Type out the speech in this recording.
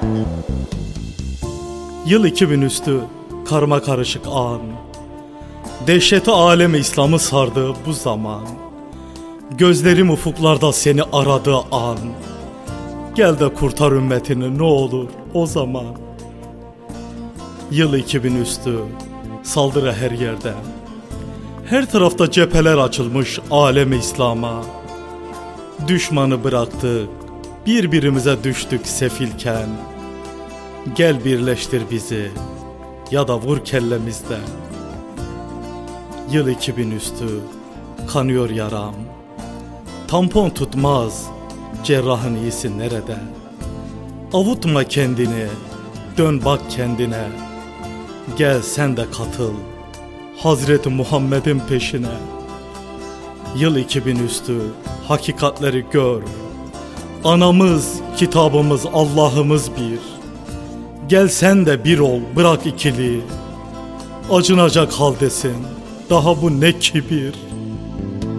Yıl 2000 üstü, karma karışık an. Dehşeti alemi İslam'ı sardı bu zaman. Gözlerim ufuklarda seni aradığı an. Gel de kurtar ümmetini ne olur o zaman. Yıl 2000 üstü, saldırı her yerde. Her tarafta cepheler açılmış alemi İslam'a. Düşmanı bıraktık, birbirimize düştük sefilken. Gel birleştir bizi ya da vur kellemizden. Yıl 2000 üstü, kanıyor yaram. Tampon tutmaz, cerrahın iyisi nerede? Avutma kendini, dön bak kendine. Gel sen de katıl Hazreti Muhammed'in peşine. Yıl 2000 üstü, hakikatleri gör. Anamız, kitabımız, Allah'ımız bir. Gel sen de bir ol, bırak ikili. Acınacak haldesin, daha bu ne kibir.